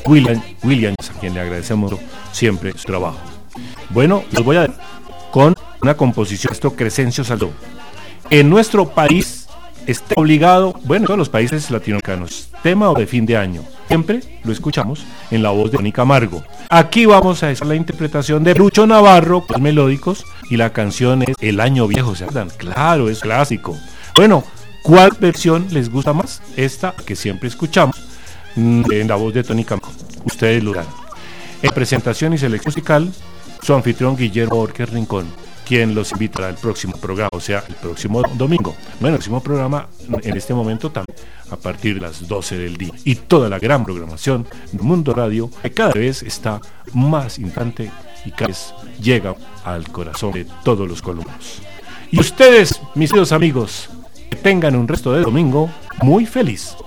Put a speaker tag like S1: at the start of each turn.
S1: Williams, a quien le agradecemos siempre su trabajo. Bueno, los voy a dar con una composición de Crescencio Saló. En nuestro país está obligado, bueno, en todos los países latinoamericanos, tema de fin de año. Siempre lo escuchamos en la voz de Mónica Amargo. Aquí vamos a hacer la interpretación de Lucho Navarro, los melódicos, y la canción es El Año Viejo, ¿se acuerdan? Claro, es clásico. Bueno, ¿cuál versión les gusta más? Esta que siempre escuchamos en la voz de Tony Campo. Ustedes lo dan. En presentación y selección musical, su anfitrión Guillermo Borges Rincón, quien los invitará al próximo programa, o sea, el próximo domingo. Bueno, el próximo programa en este momento también a partir de las 12 del día. Y toda la gran programación de Mundo Radio, que cada vez está más instante y cada vez llega al corazón de todos los colombianos. Y ustedes, mis queridos amigos, que tengan un resto de domingo muy feliz.